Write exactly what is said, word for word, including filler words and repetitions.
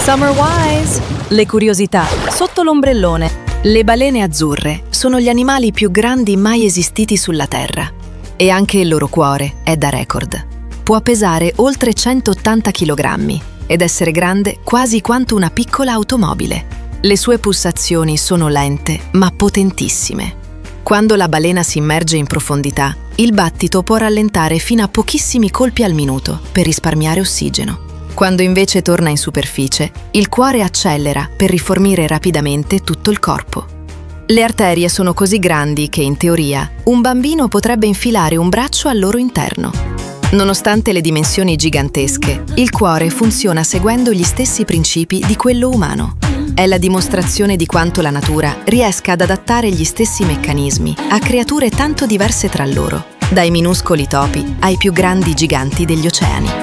Summer Wise! Le curiosità sotto l'ombrellone. Le balene azzurre sono gli animali più grandi mai esistiti sulla Terra. E anche il loro cuore è da record. Può pesare oltre centottanta chilogrammi ed essere grande quasi quanto una piccola automobile. Le sue pulsazioni sono lente ma potentissime. Quando la balena si immerge in profondità, il battito può rallentare fino a pochissimi colpi al minuto per risparmiare ossigeno. Quando invece torna in superficie, il cuore accelera per rifornire rapidamente tutto il corpo. Le arterie sono così grandi che, in teoria, un bambino potrebbe infilare un braccio al loro interno. Nonostante le dimensioni gigantesche, il cuore funziona seguendo gli stessi principi di quello umano. È la dimostrazione di quanto la natura riesca ad adattare gli stessi meccanismi a creature tanto diverse tra loro, dai minuscoli topi ai più grandi giganti degli oceani.